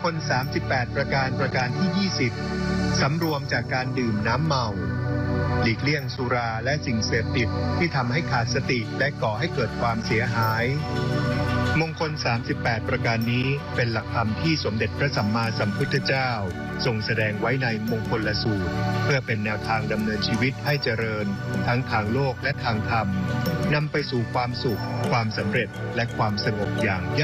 คล38ประการที่20สำรวมจากการดื่มน้ำเมาหลีกเลี่ยงสุราและสิ่งเสพติดที่ทำให้ขาดสติและก่อให้เกิดความเสียหายมงคล38ประการนี้เป็นหลักธรรมที่สมเด็จพระสัมมาสัมพุทธเจ้าทรงแสดงไว้ในมงคลสูตรเพื่อเป็นแนวทางดำเนินชีวิตให้เจริญทั้งทางโลกและทางธรรมนำไปสู่ความสุขความสำเร็จและความสงบอย่าง